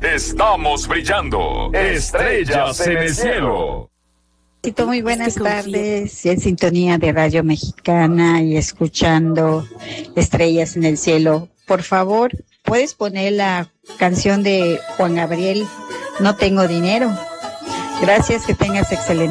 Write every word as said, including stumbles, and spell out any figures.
Estamos brillando. Estrellas en el cielo. Muy buenas tardes, en sintonía de Radio Mexicana y escuchando Estrellas en el Cielo. Por favor, ¿puedes poner la canción de Juan Gabriel, No tengo dinero? Gracias, que tengas excelente